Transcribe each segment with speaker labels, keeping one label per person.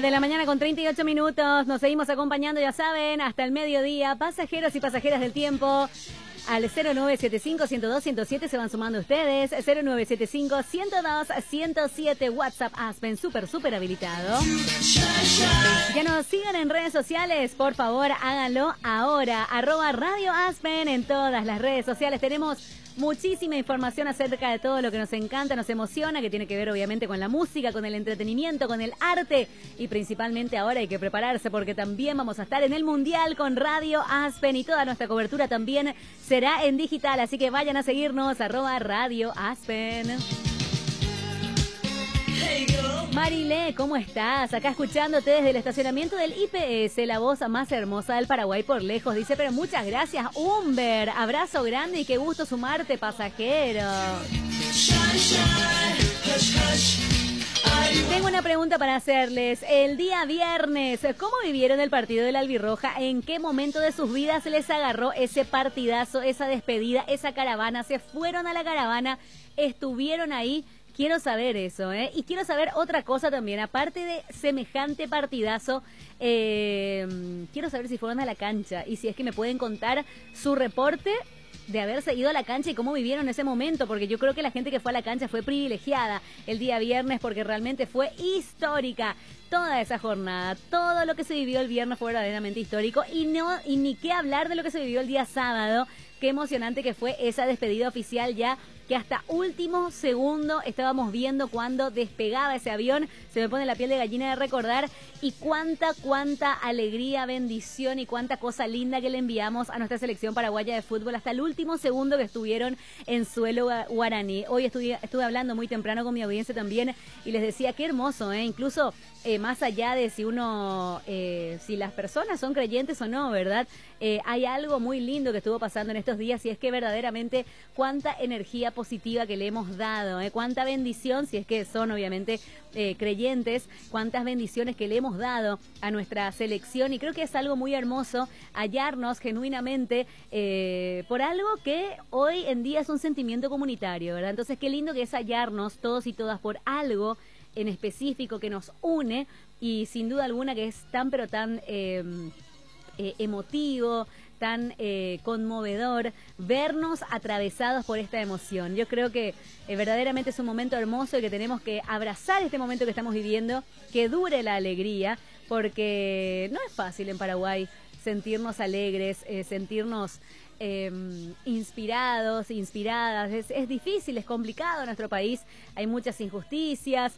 Speaker 1: 9 de la mañana con 38 minutos. Nos seguimos acompañando, ya saben, hasta el mediodía. Pasajeros y pasajeras del tiempo. Al 0975-102-107 se van sumando ustedes. 0975-102-107. WhatsApp Aspen, súper habilitado. Ya nos sigan en redes sociales, por favor, háganlo ahora. @Radio Aspen en todas las redes sociales. Tenemos muchísima información acerca de todo lo que nos encanta, nos emociona, que tiene que ver obviamente con la música, con el entretenimiento, con el arte y principalmente ahora hay que prepararse porque también vamos a estar en el Mundial con Radio Aspen y toda nuestra cobertura también será en digital, así que vayan a seguirnos @Radio Aspen. Marilé, ¿cómo estás? Acá escuchándote desde el estacionamiento del IPS, la voz más hermosa del Paraguay por lejos. Dice, pero muchas gracias, Humber. Abrazo grande y qué gusto sumarte, pasajero. Tengo una pregunta para hacerles. El día viernes, ¿cómo vivieron el partido de la Albirroja? ¿En qué momento de sus vidas les agarró ese partidazo, esa despedida, esa caravana? ¿Se fueron a la caravana? ¿Estuvieron ahí? Quiero saber eso, ¿eh? Y quiero saber otra cosa también, aparte de semejante partidazo, quiero saber si fueron a la cancha y si es que me pueden contar su reporte de haberse ido a la cancha y cómo vivieron ese momento, porque yo creo que la gente que fue a la cancha fue privilegiada el día viernes porque realmente fue histórica toda esa jornada, todo lo que se vivió el viernes fue verdaderamente histórico y ni qué hablar de lo que se vivió el día sábado. Qué emocionante que fue esa despedida oficial ya, que hasta último segundo estábamos viendo cuando despegaba ese avión. Se me pone la piel de gallina de recordar y cuánta alegría, bendición y cuánta cosa linda que le enviamos a nuestra selección paraguaya de fútbol hasta el último segundo que estuvieron en suelo guaraní. Hoy estuve hablando muy temprano con mi audiencia también y les decía qué hermoso, incluso más allá de si si las personas son creyentes o no, ¿verdad? Hay algo muy lindo que estuvo pasando en estos días y es que verdaderamente cuánta energía positiva que le hemos dado, cuánta bendición, si es que son obviamente creyentes, cuántas bendiciones que le hemos dado a nuestra selección y creo que es algo muy hermoso hallarnos genuinamente por algo que hoy en día es un sentimiento comunitario, ¿verdad? Entonces qué lindo que es hallarnos todos y todas por algo en específico que nos une y sin duda alguna que es tan pero tan emotivo, tan conmovedor vernos atravesados por esta emoción. Yo creo que verdaderamente es un momento hermoso y que tenemos que abrazar este momento que estamos viviendo, que dure la alegría, porque no es fácil en Paraguay sentirnos alegres, sentirnos inspirados, inspiradas. Es difícil, es complicado en nuestro país, hay muchas injusticias,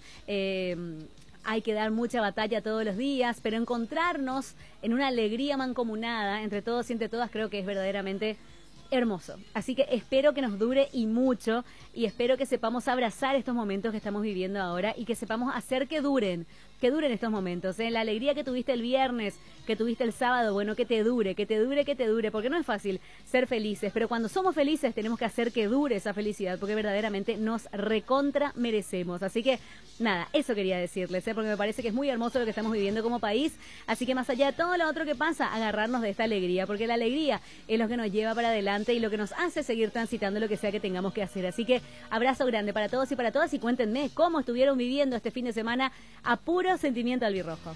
Speaker 1: hay que dar mucha batalla todos los días, pero encontrarnos en una alegría mancomunada entre todos y entre todas creo que es verdaderamente hermoso. Así que espero que nos dure y mucho y espero que sepamos abrazar estos momentos que estamos viviendo ahora y que sepamos hacer que duren estos momentos. La alegría que tuviste el viernes, que tuviste el sábado, bueno, que te dure, porque no es fácil ser felices, pero cuando somos felices tenemos que hacer que dure esa felicidad, porque verdaderamente nos recontra merecemos. Así que, nada, eso quería decirles, porque me parece que es muy hermoso lo que estamos viviendo como país, así que más allá de todo lo otro que pasa, agarrarnos de esta alegría, porque la alegría es lo que nos lleva para adelante y lo que nos hace seguir transitando lo que sea que tengamos que hacer. Así que, abrazo grande para todos y para todas y cuéntenme cómo estuvieron viviendo este fin de semana a puro sentimiento albirrojo.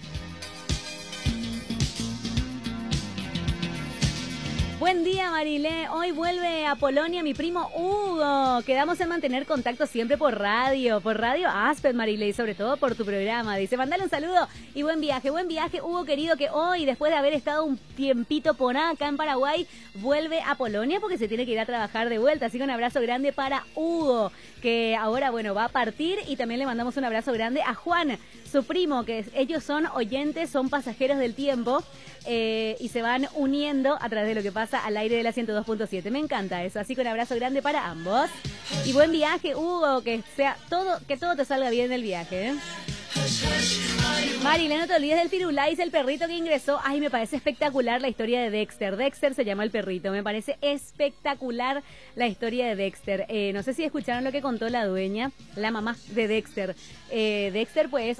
Speaker 1: Buen día, Marilé. Hoy vuelve a Polonia mi primo Hugo. Quedamos en mantener contacto siempre por Radio Aspen, Marilé, y sobre todo por tu programa. Dice, mandale un saludo y buen viaje, Hugo querido, que hoy, después de haber estado un tiempito por acá en Paraguay, vuelve a Polonia porque se tiene que ir a trabajar de vuelta. Así que un abrazo grande para Hugo, que ahora, bueno, va a partir, y también le mandamos un abrazo grande a Juan, su primo, que ellos son oyentes, son pasajeros del tiempo, y se van uniendo a través de lo que pasa al aire de la 102.7. Me encanta eso, así que un abrazo grande para ambos. Y buen viaje, Hugo, que todo te salga bien en el viaje, Marilena, no te olvides del Firulais, el perrito que ingresó. Ay, me parece espectacular la historia de Dexter. Dexter se llama el perrito. Me parece espectacular la historia de Dexter. No sé si escucharon lo que contó la dueña, la mamá de Dexter. Dexter, pues,